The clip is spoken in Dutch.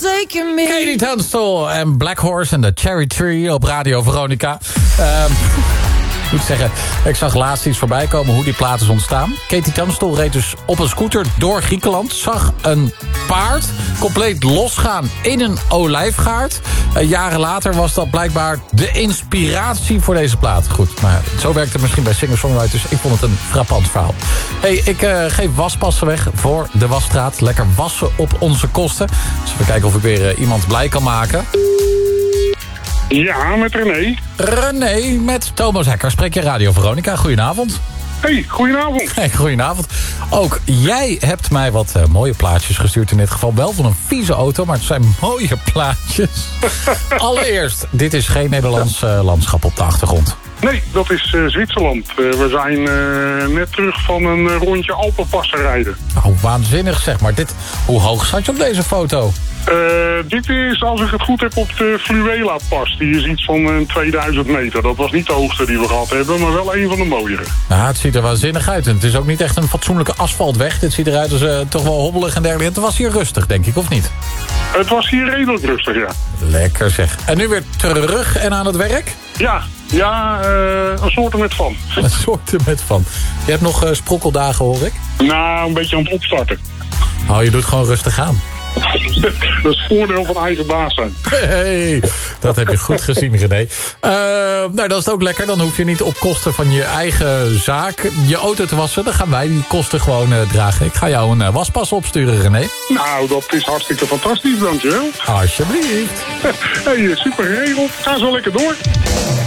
forsaken me. Katie Tunstall en Black Horse en de Cherry Tree op Radio Veronica. Ik moet zeggen, ik zag laatst iets voorbij komen hoe die plaat is ontstaan. Katie Tunstall reed dus op een scooter door Griekenland. Zag een paard compleet losgaan in een olijfgaard. Jaren later was dat blijkbaar de inspiratie voor deze plaat. Goed, maar zo werkt het misschien bij singer-songwriters. Ik vond het een frappant verhaal. Hey, ik geef waspassen weg voor de wasstraat. Lekker wassen op onze kosten. Dus even kijken of ik weer iemand blij kan maken. Ja, met René. René met Thomas Hekker. Spreek je Radio Veronica. Goedenavond. Hey, goedenavond. Hey, goedenavond. Ook jij hebt mij wat mooie plaatjes gestuurd. In dit geval wel van een vieze auto, maar het zijn mooie plaatjes. Allereerst, dit is geen Nederlands landschap op de achtergrond. Nee, dat is Zwitserland. We zijn net terug van een rondje Alpenpassen rijden. Oh, waanzinnig zeg maar. Hoe hoog zat je op deze foto? Dit is, als ik het goed heb, op de Fluela-pas. Die is iets van 2000 meter. Dat was niet de hoogste die we gehad hebben, maar wel een van de mooiere. Nou, het ziet er waanzinnig uit. En het is ook niet echt een fatsoenlijke asfaltweg. Het ziet eruit als toch wel hobbelig en dergelijke. Het was hier rustig, denk ik, of niet? Het was hier redelijk rustig, ja. Lekker zeg. En nu weer terug en aan het werk? Ja, een soort met van. Een soort met van. Je hebt nog sprokkeldagen, hoor ik? Nou, een beetje aan het opstarten. Oh, je doet gewoon rustig aan. Dat is het voordeel van eigen baas zijn. Hey, dat heb je goed gezien, René. Nou, dat is ook lekker. Dan hoef je niet op kosten van je eigen zaak je auto te wassen. Dan gaan wij die kosten gewoon dragen. Ik ga jou een waspas opsturen, René. Nou, dat is hartstikke fantastisch, dankjewel. Alsjeblieft. Hey, super geregeld. Ga zo lekker door.